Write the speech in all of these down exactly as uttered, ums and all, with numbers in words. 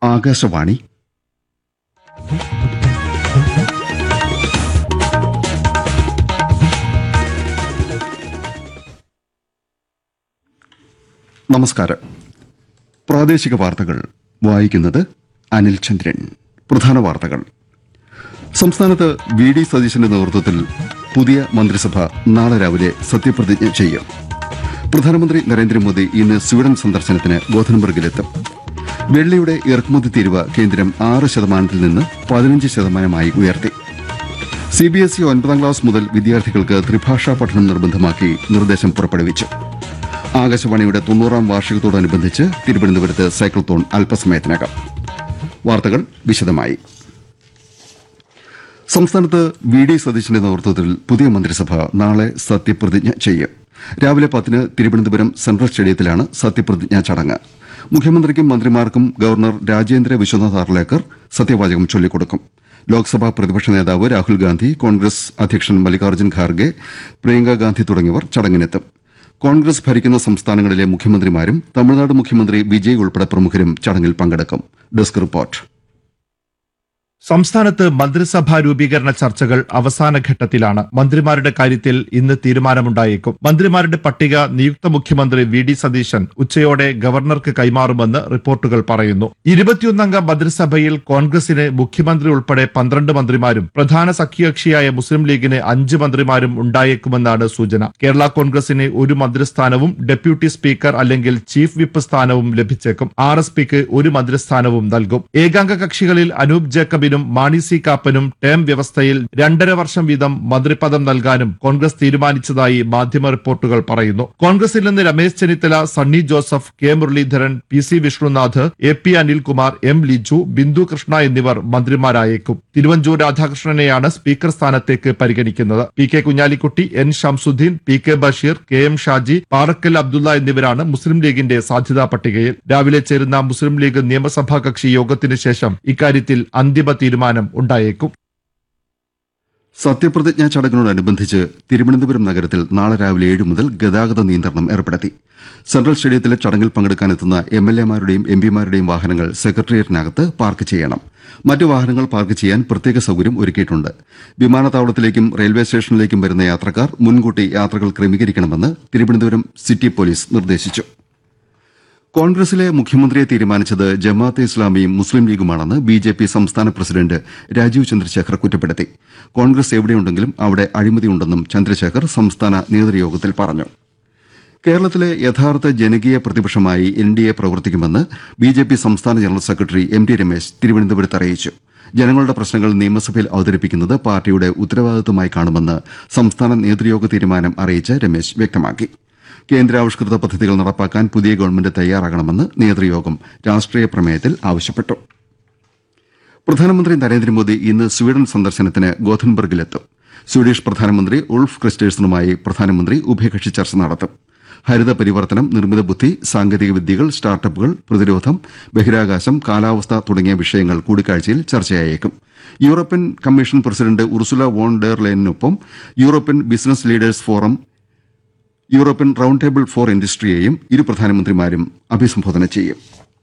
ആകാശവാണി. നമസ്കാരം. പ്രാദേശിക വാർത്തകൾ വായിക്കുന്നത് അനിൽ ചന്ദ്രൻ. പ്രധാന വാർത്തകൾ. സംസ്ഥാനത്ത് വി ഡി സതീശന്റെ നേതൃത്വത്തിൽ പുതിയ മന്ത്രിസഭ നാളെ രാവിലെ സത്യപ്രതിജ്ഞ ചെയ്യും. പ്രധാനമന്ത്രി നരേന്ദ്രമോദി ഇന്ന് സ്വീഡൻ സന്ദർശനത്തിന് ഗോഥൻബർഗിലെത്തും. വെള്ളിയുടെ ഇറക്കുമതി തീരുവ കേന്ദ്രം ആറ് ശതമാനത്തിൽ നിന്ന് പതിനഞ്ച് ശതമാനമായി ഉയർത്തി. സി ബി എസ് ഇ ഒൻപതാം ക്ലാസ് മുതൽ വിദ്യാർത്ഥികൾക്ക് ത്രിഭാഷാ പഠനം നിർബന്ധമാക്കി നിർദ്ദേശം പുറപ്പെടുവിച്ചു. ആകാശവാണിയുടെ തൊണ്ണൂറാം വാർഷികത്തോടനുബന്ധിച്ച് തിരുവനന്തപുരത്ത് സൈക്കിൾത്തോൺ അല്പസമയത്തിനകം. വാർത്തകൾ വിശദമായി. സംസ്ഥാനത്ത് വി ഡി സതീശന്റെ നേതൃത്വത്തിൽ പുതിയ മന്ത്രിസഭ നാളെ സത്യപ്രതിജ്ഞ ചെയ്യും. രാവിലെ പത്തിന് തിരുവനന്തപുരം സെൻട്രൽ സ്റ്റേഡിയത്തിലാണ് സത്യപ്രതിജ്ഞാ ചടങ്ങ്. മുഖ്യമന്ത്രിക്കും മന്ത്രിമാർക്കും ഗവർണർ രാജേന്ദ്ര വിശ്വനാഥ് ആർലേക്കർ സത്യവാചകം ചൊല്ലിക്കൊടുക്കും. ലോക്സഭാ പ്രതിപക്ഷ നേതാവ് രാഹുൽ ഗാന്ധി, കോൺഗ്രസ് അധ്യക്ഷൻ മല്ലികാർജ്ജുൻ ഖാർഗെ, പ്രിയങ്ക ഗാന്ധി തുടങ്ങിയവർ ചടങ്ങിനെത്തും. കോൺഗ്രസ് ഭരിക്കുന്ന സംസ്ഥാനങ്ങളിലെ മുഖ്യമന്ത്രിമാരും തമിഴ്നാട് മുഖ്യമന്ത്രി വിജയ് ഉൾപ്പെടെ പ്രമുഖരും ചടങ്ങിൽ പങ്കെടുക്കും. Desk report. സംസ്ഥാനത്ത് മന്ത്രിസഭാ രൂപീകരണ ചർച്ചകൾ അവസാന ഘട്ടത്തിലാണ്. മന്ത്രിമാരുടെ കാര്യത്തിൽ ഇന്ന് തീരുമാനമുണ്ടായേക്കും. മന്ത്രിമാരുടെ പട്ടിക നിയുക്ത മുഖ്യമന്ത്രി വി ഡി സതീശൻ ഉച്ചയോടെ ഗവർണർക്ക് കൈമാറുമെന്ന് റിപ്പോർട്ടുകൾ പറയുന്നു. ഇരുപത്തിയൊന്നംഗ മന്ത്രിസഭയിൽ കോൺഗ്രസിന് മുഖ്യമന്ത്രി ഉൾപ്പെടെ പന്ത്രണ്ട് മന്ത്രിമാരും പ്രധാന സഖ്യകക്ഷിയായ മുസ്ലിം ലീഗിന് അഞ്ച് മന്ത്രിമാരും ഉണ്ടായേക്കുമെന്നാണ് സൂചന. കേരള കോൺഗ്രസിന് ഒരു മന്ത്രിസ്ഥാനവും ഡെപ്യൂട്ടി സ്പീക്കർ അല്ലെങ്കിൽ ചീഫ് വിപ്പ് സ്ഥാനവും ലഭിച്ചേക്കും. ആർ എസ് പിക്ക് ഒരു മന്ത്രിസ്ഥാനവും നൽകും. ഏകാംഗ കക്ഷികളിൽ അനൂപ് ജേക്കബിനും മാണി സി കാപ്പനും ടേം വ്യവസ്ഥയിൽ രണ്ടര വർഷം വീതം മന്ത്രിപദം നൽകാനും കോൺഗ്രസ് തീരുമാനിച്ചതായി മാധ്യമ റിപ്പോർട്ടുകൾ പറയുന്നു. കോൺഗ്രസിൽ നിന്ന് Ramesh Chennithala, Sunny Joseph, K Muraleedharan, P C Vishnunath, A P Anilkumar, M Liju, Bindu Krishna എന്നിവർ മന്ത്രിമാരായേക്കും. തിരുവഞ്ചൂർ രാധാകൃഷ്ണനെയാണ് സ്പീക്കർ സ്ഥാനത്തേക്ക് പരിഗണിക്കുന്നത്. P K Kunhalikutty, N Shamsuddin, P K Basheer, K M Shaji, Parakkal Abdulla എന്നിവരാണ് മുസ്ലിം ലീഗിന്റെ സാധ്യതാ പട്ടികയിൽ. രാവിലെ ചേരുന്ന മുസ്ലിം ലീഗ് നിയമസഭാ കക്ഷി യോഗത്തിന് ശേഷം ഇക്കാര്യത്തിൽ അന്തിമ തീരുമാനം ഉണ്ടായേക്കും. സത്യപ്രതിജ്ഞാ ചടങ്ങിനോടനുബന്ധിച്ച് തിരുവനന്തപുരം നഗരത്തിൽ നാളെ രാവിലെ ഏഴ് മുതൽ ഗതാഗത നിയന്ത്രണം ഏർപ്പെടുത്തി. സെൻട്രൽ സ്റ്റേഡിയത്തിലെ ചടങ്ങിൽ പങ്കെടുക്കാനെത്തുന്ന എം എൽ എമാരുടെയും എം പിമാരുടെയും വാഹനങ്ങൾ സെക്രട്ടേറിയറ്റിനകത്ത് പാർക്ക് ചെയ്യണം. മറ്റു വാഹനങ്ങൾ പാർക്ക് ചെയ്യാൻ പ്രത്യേക സൌകര്യം ഒരുക്കിയിട്ടുണ്ട്. വിമാനത്താവളത്തിലേക്കും റെയിൽവേ സ്റ്റേഷനിലേക്കും വരുന്ന യാത്രക്കാർ മുൻകൂട്ടി യാത്രകൾ ക്രമീകരിക്കണമെന്ന് തിരുവനന്തപുരം സിറ്റി പോലീസ് നിർദ്ദേശിച്ചു. കോൺഗ്രസിലെ മുഖ്യമന്ത്രിയെ തീരുമാനിച്ചത് ജമാഅത്തെ ഇസ്ലാമിയും മുസ്ലിം ലീഗുമാണെന്ന് ബി ജെ പി സംസ്ഥാന പ്രസിഡന്റ് രാജീവ് ചന്ദ്രശേഖർ കുറ്റപ്പെടുത്തി. കോൺഗ്രസ് എവിടെയുണ്ടെങ്കിലും അവിടെ അഴിമതിയുണ്ടെന്നും ചന്ദ്രശേഖർ സംസ്ഥാന നേതൃയോഗത്തിൽ പറഞ്ഞു. കേരളത്തിലെ യഥാർത്ഥ ജനകീയ പ്രതിപക്ഷമായി എൻ ഡി എ പ്രവർത്തിക്കുമെന്ന് ബി ജെ പി സംസ്ഥാന general secretary M T Ramesh തിരുവനന്തപുരത്ത് അറിയിച്ചു. ജനങ്ങളുടെ പ്രശ്നങ്ങൾ നിയമസഭയിൽ അവതരിപ്പിക്കുന്നത് പാർട്ടിയുടെ ഉത്തരവാദിത്തമായി കാണുമെന്ന് സംസ്ഥാന നേതൃയോഗ തീരുമാനം അറിയിച്ച രമേശ് വ്യക്തമാക്കി. കേന്ദ്രാവിഷ്കൃത പദ്ധതികൾ നടപ്പാക്കാൻ പുതിയ ഗവൺമെന്റ് തയ്യാറാകണമെന്ന് നേതൃയോഗം രാഷ്ട്രീയ പ്രമേയത്തിൽ ആവശ്യപ്പെട്ടു. പ്രധാനമന്ത്രി നരേന്ദ്രമോദി ഇന്ന് സ്വീഡൻ സന്ദർശനത്തിന് ഗോഥൻബർഗിലെത്തും. സ്വീഡിഷ് പ്രധാനമന്ത്രി ഉൾഫ് ക്രിസ്റ്റേഴ്സണുമായി പ്രധാനമന്ത്രി ഉഭയകക്ഷി ചർച്ച നടത്തും. ഹരിത പരിവർത്തനം, നിർമ്മിത ബുദ്ധി, സാങ്കേതിക വിദ്യകൾ, സ്റ്റാർട്ടപ്പുകൾ, പ്രതിരോധം, ബഹിരാകാശം, കാലാവസ്ഥ തുടങ്ങിയ വിഷയങ്ങൾ കൂടിക്കാഴ്ചയിൽ ചർച്ചയായേക്കും. European commission president Ursula von der ലെയനൊപ്പം European business leaders forum, European round table four ഇൻഡസ്ട്രിയെയും ഇരു പ്രധാനമന്ത്രിമാരും അഭിസംബോധന ചെയ്യും.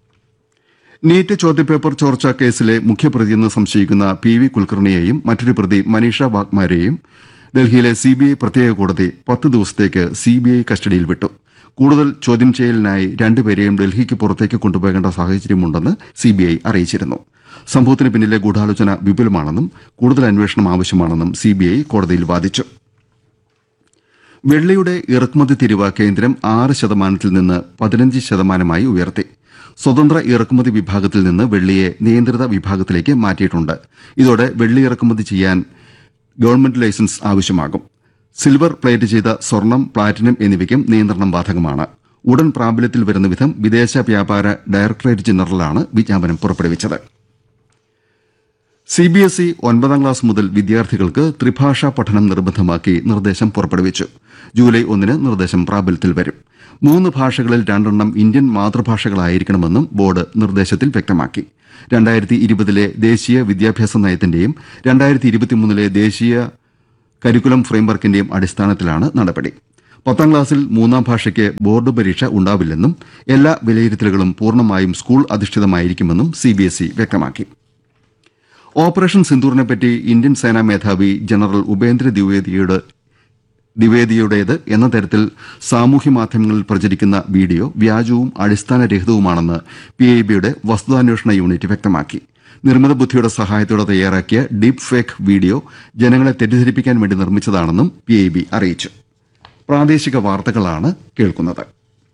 നീറ്റ് ചോദ്യപേപ്പർ ചോർച്ചാ കേസിലെ മുഖ്യപ്രതിയെന്ന് സംശയിക്കുന്ന പി വി കുൽക്കർണിയെയും മറ്റൊരു പ്രതി മനീഷ വാഗ്മാരെയും ഡൽഹിയിലെ സി ബി ഐ പ്രത്യേക കോടതി പത്ത് ദിവസത്തേക്ക് സി ബി ഐ കസ്റ്റഡിയിൽ വിട്ടു. കൂടുതൽ ചോദ്യം ചെയ്യലിനായി രണ്ടുപേരെയും ഡൽഹിക്ക് പുറത്തേക്ക് കൊണ്ടുപോകേണ്ട സാഹചര്യമുണ്ടെന്ന് സി ബി ഐ അറിയിച്ചിരുന്നു. സംഭവത്തിന് പിന്നിലെ ഗൂഢാലോചന വിപുലമാണെന്നും കൂടുതൽ അന്വേഷണം ആവശ്യമാണെന്നും സി ബി ഐ കോടതിയിൽ വാദിച്ചു. വെള്ളിയുടെ ഇറക്കുമതി തീരുവ കേന്ദ്രം ആറ് ശതമാനത്തിൽ നിന്ന് പതിനഞ്ച് ശതമാനമായി ഉയർത്തി. സ്വതന്ത്ര ഇറക്കുമതി വിഭാഗത്തിൽ നിന്ന് വെള്ളിയെ നിയന്ത്രിത വിഭാഗത്തിലേക്ക് മാറ്റിയിട്ടുണ്ട്. ഇതോടെ വെള്ളി ഇറക്കുമതി ചെയ്യാൻ ഗവൺമെന്റ് ലൈസൻസ് ആവശ്യമാകും. സിൽവർ പ്ലേറ്റ് ചെയ്ത സ്വർണം, പ്ലാറ്റിനം എന്നിവയ്ക്കും നിയന്ത്രണം ബാധകമാണ്. ഉടൻ പ്രാബല്യത്തിൽ വരുന്ന വിധം വിദേശ വ്യാപാര ഡയറക്ടറേറ്റ് ജനറലാണ് വിജ്ഞാപനം പുറപ്പെടുവിച്ചത്. സി ബി എസ് ഇ ഒൻപതാം ക്ലാസ് മുതൽ വിദ്യാർത്ഥികൾക്ക് ത്രിഭാഷാ പഠനം നിർബന്ധമാക്കി നിർദ്ദേശം പുറപ്പെടുവിച്ചു. ജൂലൈ ഒന്നിന് നിർദ്ദേശം പ്രാബല്യത്തിൽ വരും. മൂന്ന് ഭാഷകളിൽ രണ്ടെണ്ണം ഇന്ത്യൻ മാതൃഭാഷകളായിരിക്കണമെന്നും ബോർഡ് നിർദ്ദേശത്തിൽ വ്യക്തമാക്കി. രണ്ടായിരത്തി ഇരുപതിലെ ദേശീയ വിദ്യാഭ്യാസ നയത്തിന്റെയും രണ്ടായിരത്തി ഇരുപത്തിമൂന്നിലെ ദേശീയ കരിക്കുലം ഫ്രെയിംവർക്കിന്റെയും അടിസ്ഥാനത്തിലാണ് നടപടി. പത്താം ക്ലാസ്സിൽ മൂന്നാം ഭാഷയ്ക്ക് ബോർഡ് പരീക്ഷ ഉണ്ടാവില്ലെന്നും എല്ലാ വിലയിരുത്തലുകളും പൂർണ്ണമായും സ്കൂൾ അധിഷ്ഠിതമായിരിക്കുമെന്നും സിബിഎസ്ഇ വ്യക്തമാക്കി. ഓപ്പറേഷൻ സിന്ദൂറിനെപ്പറ്റി ഇന്ത്യൻ സേനാ മേധാവി ജനറൽ ഉപേന്ദ്ര ദ്വിവേദിയുടെ ദ്വിവേദിയുടേത് എന്ന തരത്തിൽ സാമൂഹ്യമാധ്യമങ്ങളിൽ പ്രചരിക്കുന്ന വീഡിയോ വ്യാജവും അടിസ്ഥാനരഹിതവുമാണെന്ന് പിഐബിയുടെ വസ്തുതാന്വേഷണ യൂണിറ്റ് വ്യക്തമാക്കി. നിർമ്മിത ബുദ്ധിയുടെ സഹായത്തോടെ തയ്യാറാക്കിയ ഡീപ് ഫേക്ക് വീഡിയോ ജനങ്ങളെ തെറ്റിദ്ധരിപ്പിക്കാൻ വേണ്ടി നിർമ്മിച്ചതാണെന്നും പിഐബി അറിയിച്ചു. പ്രാദേശിക വാർത്തകളാണ് കേൾക്കുന്നത്.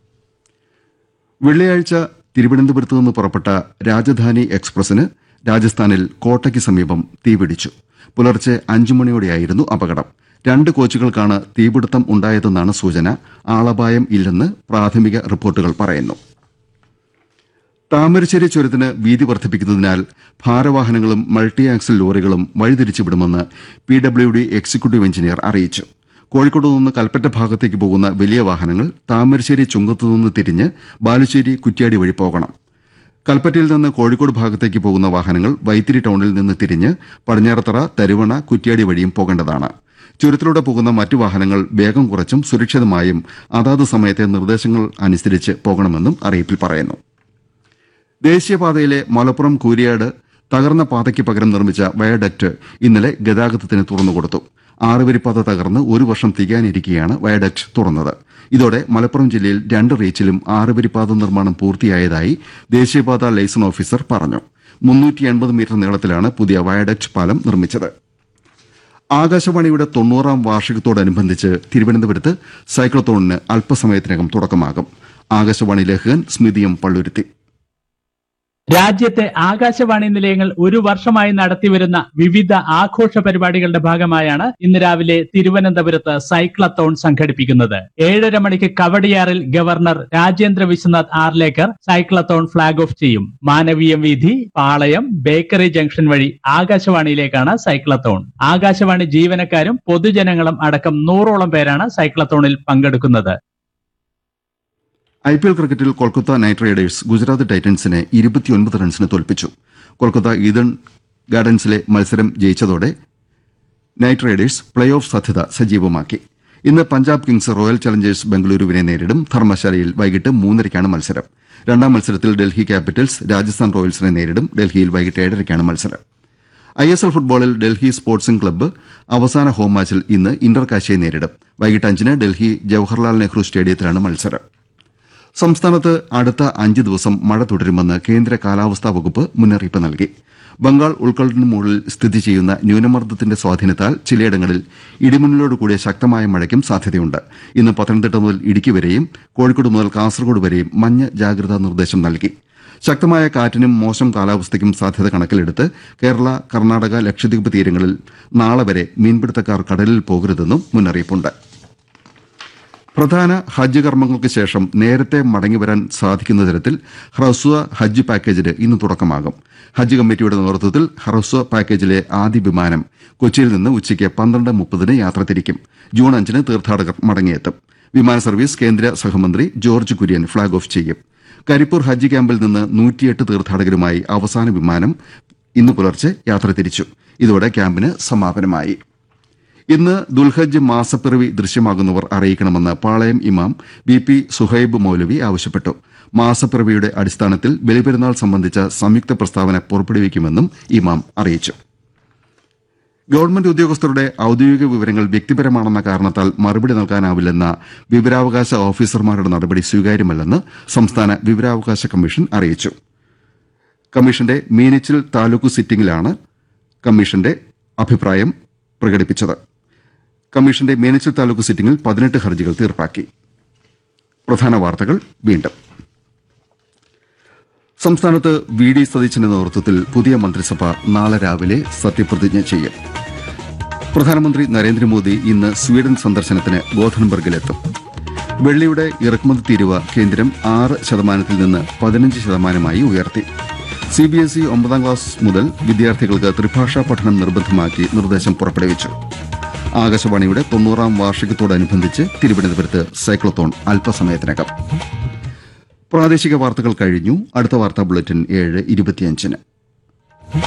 വെള്ളിയാഴ്ച തിരുവനന്തപുരത്ത് നിന്ന് പുറപ്പെട്ട രാജധാനി എക്സ്പ്രസിന് രാജസ്ഥാനിൽ കോട്ടയ്ക്ക് സമീപം തീപിടിച്ചു. പുലർച്ചെ അഞ്ചു മണിയോടെയായിരുന്നു അപകടം. രണ്ട് കോച്ചുകൾക്കാണ് തീപിടുത്തം ഉണ്ടായതെന്നാണ് സൂചന. ആളപായം ഇല്ലെന്ന് പ്രാഥമിക റിപ്പോർട്ടുകൾ പറയുന്നു. താമരശ്ശേരി ചുരത്തിന് വീതി വർദ്ധിപ്പിക്കുന്നതിനാൽ ഭാരവാഹനങ്ങളും multi axle ലോറികളും വഴിതിരിച്ചുവിടുമെന്ന് P W D executive engineer അറിയിച്ചു. കോഴിക്കോട് നിന്ന് കൽപ്പറ്റ ഭാഗത്തേക്ക് പോകുന്ന വലിയ വാഹനങ്ങൾ താമരശ്ശേരി ചുങ്കത്തുനിന്ന് തിരിഞ്ഞ് ബാലുശ്ശേരി കുറ്റ്യാടി വഴി പോകണം. കൽപ്പറ്റയിൽ നിന്ന് കോഴിക്കോട് ഭാഗത്തേക്ക് പോകുന്ന വാഹനങ്ങൾ വൈത്തിരി ടൌണിൽ നിന്ന് തിരിഞ്ഞ് പടിഞ്ഞാറത്തറ, തരുവണ, കുറ്റ്യാടി വഴിയും പോകേണ്ടതാണ്. ചുരത്തിലൂടെ പോകുന്ന മറ്റു വാഹനങ്ങൾ വേഗം കുറച്ചും സുരക്ഷിതമായും അതാത് സമയത്തെ നിർദ്ദേശങ്ങൾ അനുസരിച്ച് പോകണമെന്നും അറിയിപ്പിൽ പറയുന്നു. ദേശീയപാതയിലെ മലപ്പുറം കൂരിയാട് തകർന്ന പാതയ്ക്ക് പകരം നിർമ്മിച്ച വയഡക്ട് ഇന്നലെ ഗതാഗതത്തിന് തുറന്നുകൊടുത്തു. ആറുവരിപ്പാത തകർന്ന് ഒരു വർഷം തികയാനിരിക്കെയാണ് വയഡക്ട് തുറന്നത്. ഇതോടെ മലപ്പുറം ജില്ലയിൽ രണ്ട് റീച്ചിലും ആറുവരിപ്പാത നിർമ്മാണം പൂർത്തിയായതായി ദേശീയപാത ലൈസൺ ഓഫീസർ പറഞ്ഞു. മുന്നൂറ്റി എൺപത് മീറ്റർ നീളത്തിലാണ് പുതിയ വയഡക്ട് പാലം നിർമ്മിച്ചത്. ആകാശവാണിയുടെ തൊണ്ണൂറാം വാർഷികത്തോടനുബന്ധിച്ച് തിരുവനന്തപുരത്ത് സൈക്ലത്തോണിന് അല്പസമയത്തിനകം തുടക്കമാകും. ആകാശവാണി ലേഖകൻ സ്മിതിയും പള്ളുരുത്തി. രാജ്യത്തെ ആകാശവാണി നിലയങ്ങൾ ഒരു വർഷമായി നടത്തിവരുന്ന വിവിധ ആഘോഷ പരിപാടികളുടെ ഭാഗമായാണ് ഇന്ന് രാവിലെ തിരുവനന്തപുരത്ത് സൈക്ലത്തോൺ സംഘടിപ്പിക്കുന്നത്. ഏഴര മണിക്ക് കവടിയാറിൽ governor Rajendra Vishwanath Arlekar cyclothon flag off ചെയ്യും. മാനവീയം വീഥി, പാളയം, ബേക്കറി ജംഗ്ഷൻ വഴി ആകാശവാണിയിലേക്കാണ് സൈക്ലത്തോൺ. ആകാശവാണി ജീവനക്കാരും പൊതുജനങ്ങളും അടക്കം നൂറോളം പേരാണ് സൈക്ലത്തോണിൽ പങ്കെടുക്കുന്നത്. ഐ പി എൽ ക്രിക്കറ്റിൽ കൊൽക്കത്ത നൈറ്റ് റൈഡേഴ്സ് ഗുജറാത്ത് ടൈറ്റൻസിനെ ഇരുപത്തിയൊൻപത് റൺസിന് തോൽപ്പിച്ചു. കൊൽക്കത്ത ഈഡൻ ഗാർഡൻസിലെ മത്സരം ജയിച്ചതോടെ നൈറ്റ് റൈഡേഴ്സ് പ്ലേ ഓഫ് സാധ്യത സജീവമാക്കി. ഇന്ന് പഞ്ചാബ് കിങ്സ് റോയൽ ചലഞ്ചേഴ്സ് ബംഗളൂരുവിനെ നേരിടും. ധർമ്മശാലയിൽ വൈകിട്ട് മൂന്നരയ്ക്കാണ് മത്സരം. രണ്ടാം മത്സരത്തിൽ ഡൽഹി ക്യാപിറ്റൽസ് രാജസ്ഥാൻ റോയൽസിനെ നേരിടും. ഡൽഹിയിൽ വൈകിട്ട് ഏഴരയ്ക്കാണ് മത്സരം. ഐ എസ് എൽ ഫുട്ബോളിൽ ഡൽഹി സ്പോർട്സിംഗ് ക്ലബ്ബ് അവസാന ഹോം മാച്ചിൽ ഇന്ന് ഇന്റർ കാശിയെ നേരിടും. വൈകിട്ട് അഞ്ചിന് ഡൽഹി ജവഹർലാൽ നെഹ്റു സ്റ്റേഡിയത്തിലാണ് മത്സരം. സംസ്ഥാനത്ത് അടുത്ത അഞ്ച് ദിവസം മഴ തുടരുമെന്ന് കേന്ദ്ര കാലാവസ്ഥാ വകുപ്പ് മുന്നറിയിപ്പ് നൽകി. ബംഗാൾ ഉൾക്കടലിന് മുകളിൽ സ്ഥിതി ചെയ്യുന്ന ന്യൂനമർദ്ദത്തിന്റെ സ്വാധീനത്താൽ ചിലയിടങ്ങളിൽ ഇടിമിന്നലോടുകൂടിയ ശക്തമായ മഴയ്ക്കും സാധ്യതയുണ്ട്. ഇന്ന് പത്തനംതിട്ട മുതൽ ഇടുക്കി വരെയും കോഴിക്കോട് മുതൽ കാസർഗോഡ് വരെയും മഞ്ഞ ജാഗ്രതാ നിർദ്ദേശം നൽകി. ശക്തമായ കാറ്റിനും മോശം കാലാവസ്ഥയ്ക്കും സാധ്യത കണക്കിലെടുത്ത് കേരള, കർണാടക, ലക്ഷദ്വീപ് തീരങ്ങളിൽ നാളെ വരെ മീൻപിടുത്തക്കാർ കടലിൽ പോകരുതെന്നും മുന്നറിയിപ്പുണ്ട്. പ്രധാന ഹജ്ജ് കർമ്മങ്ങൾക്ക് ശേഷം നേരത്തെ മടങ്ങിവരാൻ സാധിക്കുന്ന തരത്തിൽ ഹ്രസ്വ ഹജ്ജ് പാക്കേജിന് ഇന്ന് തുടക്കമാകും. ഹജ്ജ് കമ്മിറ്റിയുടെ നേതൃത്വത്തിൽ ഹ്രസ്വ പാക്കേജിലെ ആദ്യ വിമാനം കൊച്ചിയിൽ നിന്ന് ഉച്ചയ്ക്ക് പന്ത്രണ്ട് മുപ്പതിന് യാത്ര തിരിക്കും. ജൂൺ അഞ്ചിന് തീർത്ഥാടകർ മടങ്ങിയെത്തും. വിമാന സർവീസ് കേന്ദ്ര സഹമന്ത്രി ജോർജ് കുര്യൻ ഫ്ളാഗ് ഓഫ് ചെയ്യും. കരിപ്പൂർ ഹജ്ജ് ക്യാമ്പിൽ നിന്ന് നൂറ്റിയെട്ട് തീർത്ഥാടകരുമായി അവസാന വിമാനം ഇന്ന് പുലർച്ചെ യാത്ര തിരിച്ചു. ഇതോടെ ക്യാമ്പിന് സമാപനമായി. ഇന്ന് ദുൽഹജ്ജ് മാസപ്പിറവി ദൃശ്യമാകുന്നവർ അറിയിക്കണമെന്ന് പാളയം ഇമാം ബി പി സുഹൈബ് മൌലവി ആവശ്യപ്പെട്ടു. മാസപ്പിറവിയുടെ അടിസ്ഥാനത്തിൽ ബലിപെരുന്നാൾ സംബന്ധിച്ച സംയുക്ത പ്രസ്താവന പുറപ്പെടുവിക്കുമെന്നും ഇമാം അറിയിച്ചു. ഗവൺമെന്റ് ഉദ്യോഗസ്ഥരുടെ ഔദ്യോഗിക വിവരങ്ങൾ വ്യക്തിപരമാണെന്ന കാരണത്താൽ മറുപടി നൽകാനാവില്ലെന്ന വിവരാവകാശ ഓഫീസർമാരുടെ നടപടി സ്വീകാര്യമല്ലെന്ന് സംസ്ഥാന വിവരാവകാശ കമ്മീഷൻ അറിയിച്ചു. കമ്മീഷന്റെ മീനച്ചിൽ താലൂക്ക് സിറ്റിംഗിലാണ് കമ്മീഷന്റെ അഭിപ്രായം പ്രകടിപ്പിച്ചത്. കമ്മീഷന്റെ മീനച്ചിൽ താലൂക്ക് സിറ്റിംഗിൽ പതിനെട്ട് ഹർജികൾ തീർപ്പാക്കി. പ്രധാന വാർത്തകൾ വീണ്ടും. സംസ്ഥാനത്ത് വി ഡി സതീശന്റെ നേതൃത്വത്തിൽ പുതിയ മന്ത്രിസഭ നാളെ രാവിലെ സത്യപ്രതിജ്ഞ ചെയ്യും. പ്രധാനമന്ത്രി നരേന്ദ്രമോദി ഇന്ന് സ്വീഡൻ സന്ദർശനത്തിന് ഗോഥൻബർഗിലെത്തും. വെള്ളിയുടെ ഇറക്കുമതി തീരുവ കേന്ദ്രം ആറ് ശതമാനത്തിൽ നിന്ന് പതിനഞ്ച് ശതമാനമായി ഉയർത്തി. സി ബി എസ് ഇ ഒമ്പതാം ക്ലാസ് മുതൽ വിദ്യാർത്ഥികൾക്ക് ത്രിഭാഷാ പഠനം നിർബന്ധമാക്കി നിർദ്ദേശം പുറപ്പെടുവിച്ചു. ആകാശവാണിയുടെ തൊണ്ണൂറാം വാർഷികത്തോടനുബന്ധിച്ച് തിരുവനന്തപുരത്ത് സൈക്ലത്തോൺ അല്പസമയത്തിനകം. പ്രാദേശിക വാർത്തകൾ കഴിഞ്ഞു. അടുത്ത വാർത്താ ബുള്ളറ്റിൻ ഏഴ് ഇരുപത്തിയഞ്ചിന്.